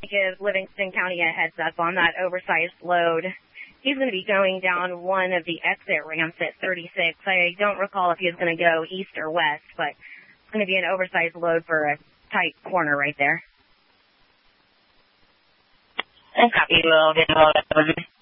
give Livingston County a heads up on that oversized load. He's going to be going down one of the exit ramps at 36. I don't recall if he was going to go east or west, but it's going to be an oversized load for a tight corner right there. Copy, we'll get involved.